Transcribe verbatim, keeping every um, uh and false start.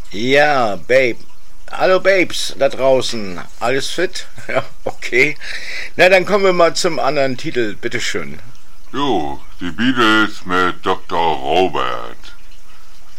Ja, Babe. Hallo Babes da draußen. Alles fit? Ja, okay. Na, dann kommen wir mal zum anderen Titel. Bitteschön. Jo, die Beatles mit Doktor Robert.